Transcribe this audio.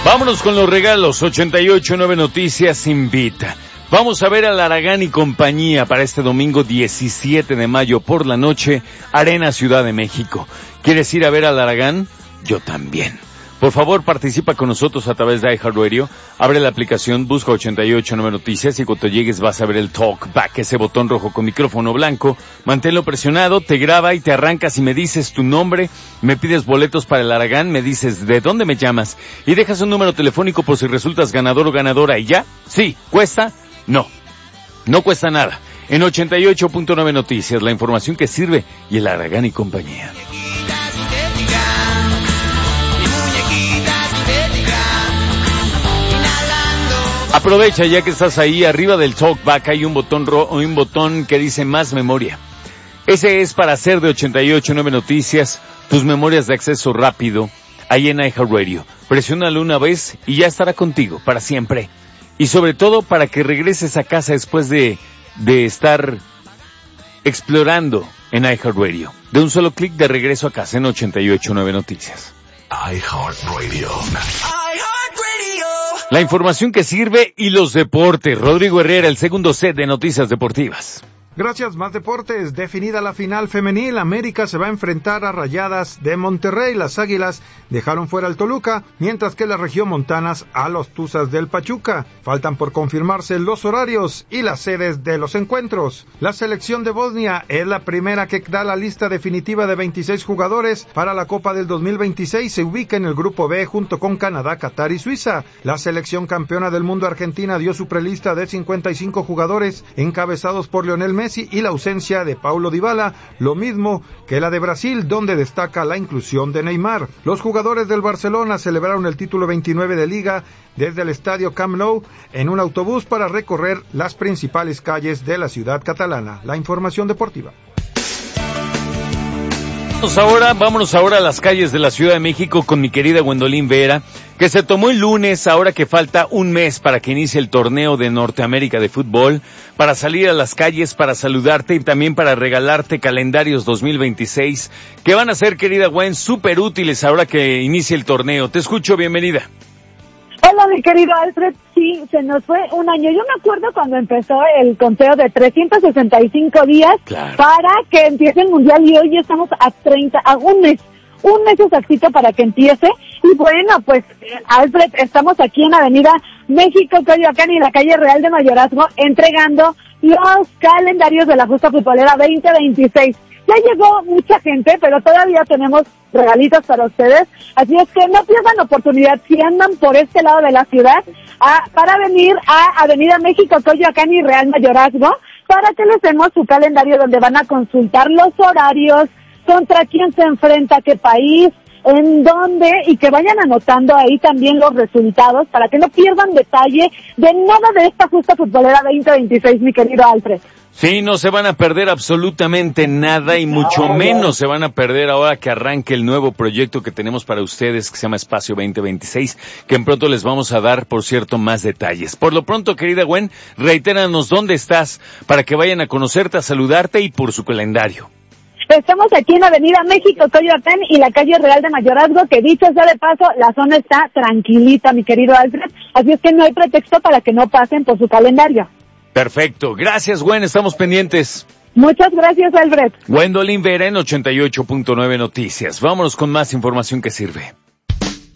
Vámonos con los regalos. 88.9 Noticias invita. Vamos a ver a Laragán y compañía para este domingo 17 de mayo por la noche, Arena Ciudad de México. ¿Quieres ir a ver a Laragán? Yo también. Por favor, participa con nosotros a través de iHeartRadio. Abre la aplicación, busca 88.9 Noticias y cuando llegues vas a ver el Talk Back, ese botón rojo con micrófono blanco. Manténlo presionado, te graba y te arrancas y me dices tu nombre, me pides boletos para el Laragán, me dices de dónde me llamas y dejas un número telefónico por si resultas ganador o ganadora. ¿Y ya? Sí. ¿Cuesta? No. No cuesta nada. En 88.9 Noticias, la información que sirve y el Laragán y compañía. Aprovecha ya que estás ahí, arriba del Talkback hay un botón que dice más memoria. Ese es para hacer de 88.9 Noticias tus memorias de acceso rápido ahí en iHeartRadio. Presiónalo una vez y ya estará contigo para siempre. Y sobre todo para que regreses a casa después de estar explorando en iHeartRadio. De un solo clic de regreso a casa en 88.9 Noticias. iHeartRadio. La información que sirve y los deportes. Rodrigo Herrera, el segundo set de Noticias Deportivas. Gracias, más deportes. Definida la final femenil, América se va a enfrentar a Rayadas de Monterrey. Las Águilas dejaron fuera al Toluca, mientras que las regiomontanas a los Tuzas del Pachuca. Faltan por confirmarse los horarios y las sedes de los encuentros. La selección de Bosnia es la primera que da la lista definitiva de 26 jugadores para la Copa del 2026. Se ubica en el Grupo B junto con Canadá, Qatar y Suiza. La selección campeona del mundo Argentina dio su prelista de 55 jugadores encabezados por Lionel Messi y la ausencia de Paulo Dybala, lo mismo que la de Brasil, donde destaca la inclusión de Neymar. Los jugadores del Barcelona celebraron el título 29 de Liga desde el estadio Camp Nou en un autobús para recorrer las principales calles de la ciudad catalana. La información deportiva. Vámonos ahora a las calles de la Ciudad de México con mi querida Gwendolyn Vera, que se tomó el lunes, ahora que falta un mes para que inicie el torneo de Norteamérica de fútbol, para salir a las calles, para saludarte y también para regalarte calendarios 2026, que van a ser, querida Gwen, súper útiles ahora que inicie el torneo. Te escucho, bienvenida. Hola, mi querido Alfred. Sí, se nos fue un año. Yo me acuerdo cuando empezó el conteo de 365 días para que empiece el Mundial y hoy ya estamos a un mes exactito para que empiece. Y bueno, pues, Alfred, estamos aquí en Avenida México, Coyoacán y la calle Real de Mayorazgo entregando los calendarios de la Justa Futbolera 2026. Ya llegó mucha gente, pero todavía tenemos regalitos para ustedes, así es que no pierdan oportunidad si andan por este lado de la ciudad para venir a Avenida México, Coyoacán y Real Mayorazgo para que les demos su calendario donde van a consultar los horarios, contra quién se enfrenta, qué país, en dónde, y que vayan anotando ahí también los resultados para que no pierdan detalle de nada de esta Justa Futbolera 2026, mi querido Alfred. Sí, no se van a perder absolutamente nada y mucho menos se van a perder ahora que arranque el nuevo proyecto que tenemos para ustedes que se llama Espacio 2026, que en pronto les vamos a dar, por cierto, más detalles. Por lo pronto, querida Gwen, reitéranos dónde estás para que vayan a conocerte, a saludarte y por su calendario. Estamos aquí en Avenida México, Coyoacán y la calle Real de Mayorazgo, que dicho sea de paso, la zona está tranquilita, mi querido Alfred, así es que no hay pretexto para que no pasen por su calendario. Perfecto. Gracias, Gwen. Estamos pendientes. Muchas gracias, Alfred. Gwendolyn Vera en 88.9 Noticias. Vámonos con más información que sirve.